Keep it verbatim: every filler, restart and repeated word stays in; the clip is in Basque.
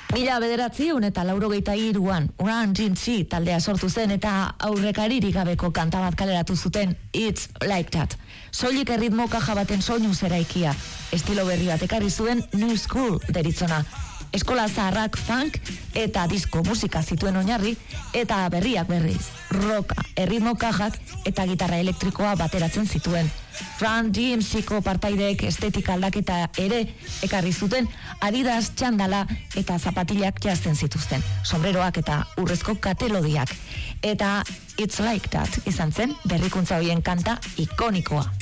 Mila bederatziehun eta laurogeita hiruan Run D M C taldea sortu zen eta aurrekaririk gabeko kanta bat kaleratu zuten It's Like That. Soilik erritmo kaja baten soinu zeraikia. Estilo berri bat ekarri zuen New School deritzona. Eskola zaharrak funk eta disco musika zituen oinarri eta berriak berriz. Rocka, erritmo kajak eta gitarra elektrikoa bateratzen zituen. Run D M C-ko partaideek estetika aldaketa ere ekarri zuten, Adidas txandala eta zapatilak jazten zituzten, sombreroak eta urrezko katelodiak. Eta It's Like That izan zen berrikuntza horien kanta ikonikoa.